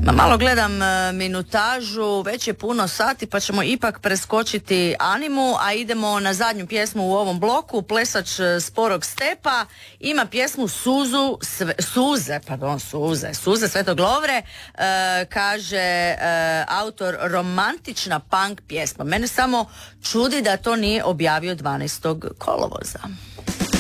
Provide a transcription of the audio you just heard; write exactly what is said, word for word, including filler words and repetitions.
Ma malo gledam e, minutažu, već je puno sati pa ćemo ipak preskočiti Animu, a idemo na zadnju pjesmu u ovom bloku. Plesač e, Sporog stepa ima pjesmu Suzu, sve, Suze, pardon, Suze, Suze Svetog Lovre, e, kaže e, autor romantična punk pjesma. Mene samo čudi da to nije objavio dvanaestog kolovoza.